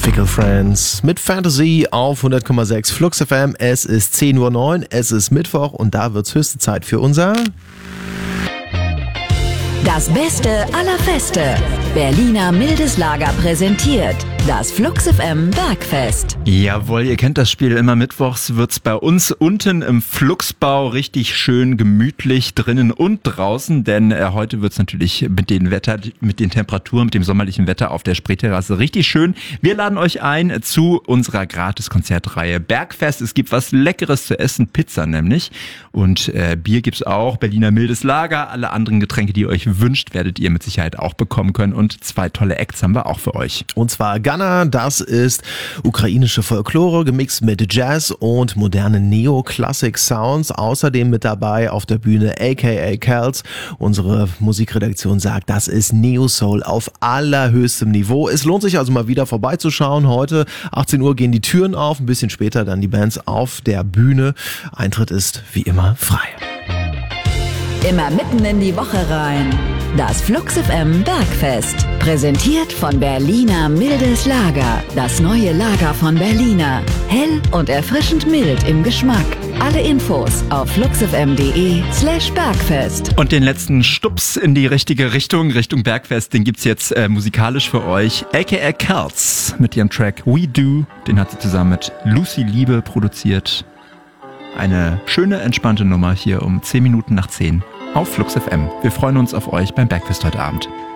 Fickle Friends mit Fantasy auf 100,6 Flux FM. Es ist 10:09 Uhr, es ist Mittwoch und da wird's höchste Zeit für unser Das Beste aller Feste. Berliner Mildes Lager präsentiert das Flux FM Bergfest. Jawohl, ihr kennt das Spiel. Immer mittwochs wird's bei uns unten im Fluxbau richtig schön gemütlich drinnen und draußen, denn heute wird's natürlich mit den Temperaturen, mit dem sommerlichen Wetter auf der Spreeterrasse richtig schön. Wir laden euch ein zu unserer Gratis-Konzertreihe Bergfest. Es gibt was Leckeres zu essen, Pizza nämlich, und Bier gibt's auch, Berliner Mildes Lager. Alle anderen Getränke, die ihr euch wünscht, werdet ihr mit Sicherheit auch bekommen können, und 2 tolle Acts haben wir auch für euch. Und zwar Ghana, das ist ukrainische Folklore gemixt mit Jazz und modernen Neo-Classic-Sounds. Außerdem mit dabei auf der Bühne aka Kels. Unsere Musikredaktion sagt, das ist Neo-Soul auf allerhöchstem Niveau. Es lohnt sich also mal wieder vorbeizuschauen. Heute 18 Uhr gehen die Türen auf, ein bisschen später dann die Bands auf der Bühne. Eintritt ist wie immer frei. Immer mitten in die Woche rein. Das Flux FM Bergfest. Präsentiert von Berliner Mildes Lager. Das neue Lager von Berliner. Hell und erfrischend mild im Geschmack. Alle Infos auf fluxfm.de/Bergfest. Und den letzten Stups in die richtige Richtung Bergfest, den gibt's jetzt musikalisch für euch. aka Kels mit ihrem Track We Do. Den hat sie zusammen mit Lucy Liebe produziert. Eine schöne, entspannte Nummer hier um 10 Minuten nach 10 auf Flux FM. Wir freuen uns auf euch beim Bergfest heute Abend.